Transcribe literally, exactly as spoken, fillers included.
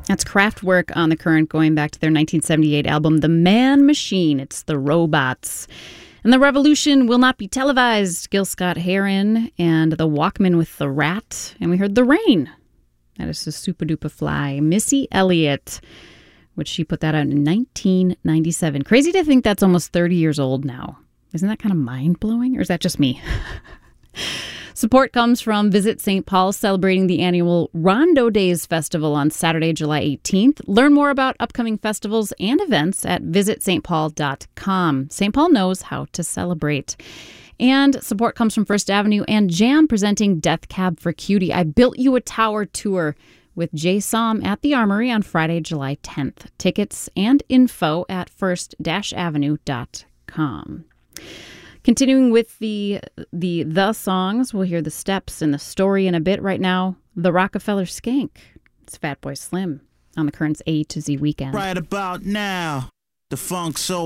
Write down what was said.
That's Kraftwerk on The Current, going back to their nineteen seventy-eight album, The Man Machine. It's the Robots. And the revolution will not be televised. Gil Scott-Heron and the Walkman with the Rat. And we heard The Rain. That is the Super Duper Fly. Missy Elliott, which she put that out in nineteen ninety-seven. Crazy to think that's almost thirty years old now. Isn't that kind of mind-blowing? Or is that just me? Support comes from Visit Saint Paul, celebrating the annual Rondo Days Festival on Saturday, July eighteenth. Learn more about upcoming festivals and events at visit st paul dot com. Saint Paul knows how to celebrate. And support comes from First Avenue and Jam, presenting Death Cab for Cutie. I Built You a Tower tour with Jay Som at the Armory on Friday, July tenth. Tickets and info at first avenue dot com. Continuing with the the the songs, we'll hear the Steps and the Story in a bit. Right now, the Rockefeller Skank. It's Fatboy Slim on The Current's A to Z Weekend. Right about now, the Funk Soul